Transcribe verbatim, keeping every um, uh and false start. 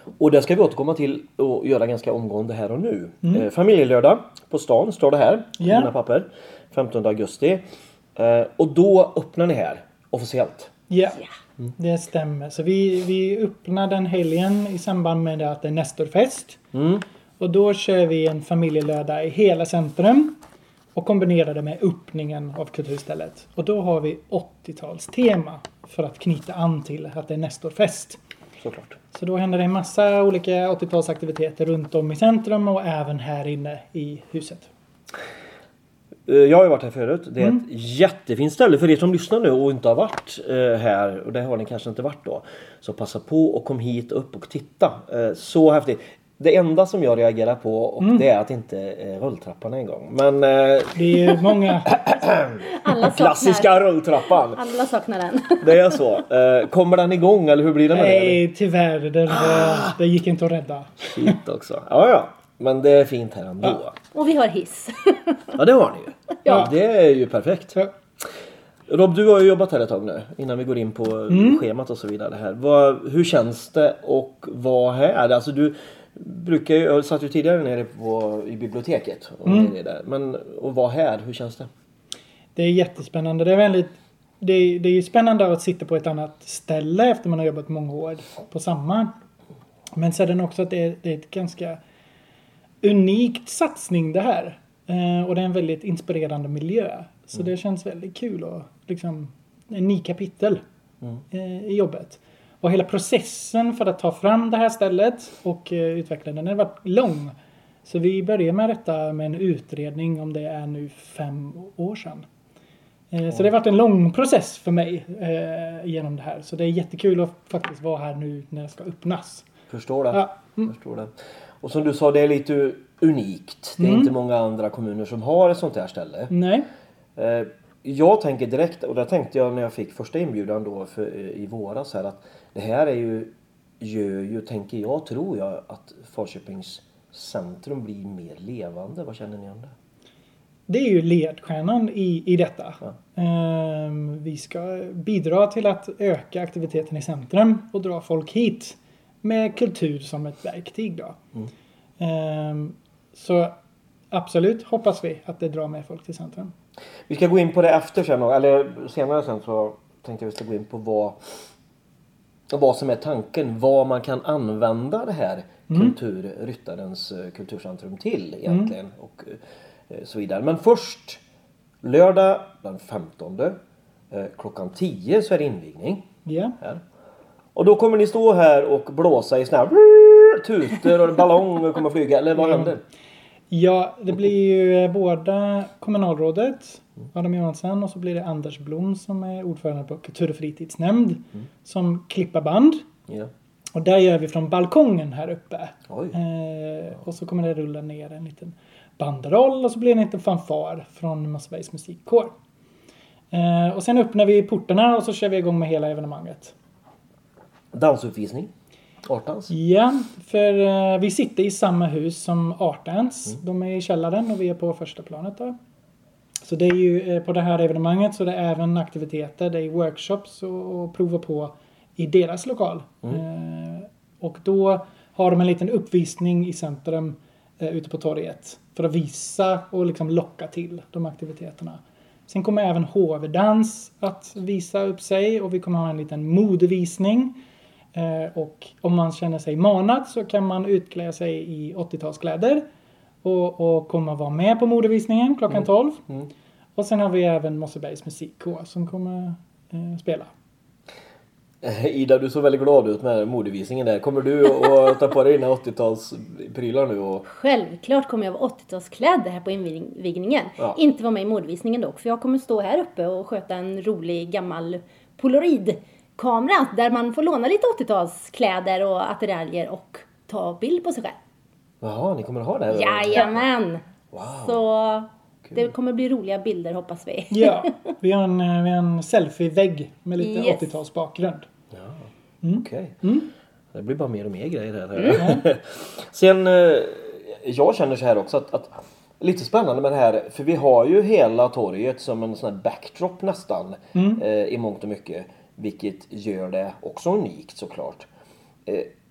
Och det ska vi återkomma till och göra ganska omgående här och nu. Mm. Eh, familjelördag på stan står det här. Ja. Yeah. Mina papper. femtonde augusti. Eh, och då öppnar ni här officiellt. Ja, mm. det stämmer. Så vi, vi öppnar den helgen i samband med att det är Nestorfest. Mm. Och då kör vi en familjelördag i hela centrum. Och kombinerar det med öppningen av kulturstället. Och då har vi åttiotalstema för att knyta an till att det är Nestorfest. Såklart. Så då händer det en massa olika åttiotalsaktiviteter runt om i centrum och även här inne i huset. Jag har ju varit här förut. Det är Mm. ett jättefint ställe för er som lyssnar nu och inte har varit här. Och det har ni kanske inte varit då. Så passa på och kom hit upp och titta. Så häftigt. Det enda som jag reagerar på och mm. det är att inte är rulltrappan en gång. Men det är ju många Alla klassiska rulltrappan. Alla saknar den. Det är så. Kommer den igång eller hur blir det med det? Nej, tyvärr. Den, ah. Det gick inte att rädda. Shit också. Ja, ja. Men det är fint här ändå. Ja. Och vi har hiss. Ja, det har ni ju. Ja. Det är ju perfekt. Ja. Rob, du har ju jobbat här ett tag nu. Innan vi går in på mm. schemat och så vidare här. Vad, hur känns det och vad här? Alltså du brukar ju, jag satt ju tidigare nere på, i biblioteket. Och mm. nere där. Men och vad här? Hur känns det? Det är jättespännande. Det är väldigt det är, det är spännande att sitta på ett annat ställe efter man har jobbat många år på samma. Men sedan också att det är, det är ett ganska unikt satsning det här. Eh, och det är en väldigt inspirerande miljö. Så mm. det känns väldigt kul och liksom en ny kapitel mm. eh, i jobbet. Och hela processen för att ta fram det här stället och eh, utveckla den har varit lång. Så vi börjar med detta med en utredning om det är nu fem år sedan. Eh, mm. Så det har varit en lång process för mig eh, genom det här. Så det är jättekul att faktiskt vara här nu när det ska öppnas. Förstår det. Ja. Mm. Förstår det. Och som du sa, det är lite unikt. Det är Mm. inte många andra kommuner som har ett sånt här ställe. Nej. Eh, jag tänker direkt, och det tänkte jag när jag fick första inbjudan då för, i våras här, att det här är ju, gör ju, tänker jag, tror jag, att Falköpings centrum blir mer levande. Vad känner ni om det? Det är ju ledstjärnan i, i detta. Ja. Um, vi ska bidra till att öka aktiviteten i centrum och dra folk hit med kultur som ett verktyg då. Mm. Um, så absolut hoppas vi att det drar med folk till centrum. Vi ska gå in på det efter sen, eller senare sen så tänkte jag vi ska gå in på vad, vad som är tanken, vad man kan använda det här mm. kulturryttarens kulturcentrum till egentligen mm. och så vidare. Men först lördag den femtonde klockan tio så är det invigning. Yeah. Här. Och då kommer ni stå här och blåsa i såna här tutor och ballonger kommer flyga, eller vad händer? Ja, det blir ju båda kommunalrådet, Adam Johansson, och så blir det Anders Blom som är ordförande på Kultur- och fritidsnämnd mm. som klippar band. Yeah. Och där gör vi från balkongen här uppe. Eh, och så kommer det rulla ner en liten banderoll och så blir det en liten fanfar från Mossebergs musikkår. Eh, och sen öppnar vi portarna och så kör vi igång med hela evenemanget. Dansuppvisning? Artdans? Ja, för eh, vi sitter i samma hus som Artdans. Mm. De är i källaren och vi är på första planet då. Så det är ju eh, på det här evenemanget så det är även aktiviteter, det är workshops och, och prova på i deras lokal. Mm. Eh, och då har de en liten uppvisning i centrum eh, ute på torget för att visa och liksom locka till de aktiviteterna. Sen kommer även H V-dans att visa upp sig och vi kommer ha en liten modevisning. Eh, och om man känner sig manad så kan man utklä sig i åttiotalskläder och, och komma vara med på modevisningen klockan tolv. Mm. Mm. Och sen har vi även Mossebergs musikkår som kommer eh, spela. Ida, du såg väldigt glad ut med modevisningen där. Kommer du att ta på dig dina åttiotalsprylar nu? Och... Självklart kommer jag vara åttiotalsklädd här på invigningen. Ja. Inte vara med i modevisningen dock. För jag kommer stå här uppe och sköta en rolig gammal polaroidkamera. Där man får låna lite åttiotalskläder och attiraljer och ta bild på sig själv. Jaha, ni kommer att ha det här? Jajamän! Wow. Så... Det kommer bli roliga bilder hoppas vi. Ja, vi har en, vi har en selfie-vägg med lite yes. åttiotalsbakgrund. Ja, mm. okej. Okay. Mm. Det blir bara mer och mer grejer här. Mm. Sen, jag känner så här också att, att lite spännande med det här. För vi har ju hela torget som en sån här backdrop nästan mm. eh, i mångt och mycket. Vilket gör det också unikt såklart. Eh,